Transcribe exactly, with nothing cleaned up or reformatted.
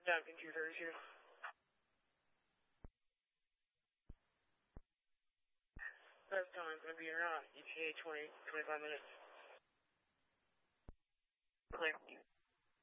Falcon two thirty-two. Best time going to be around E T A twenty, twenty-five minutes. Clear.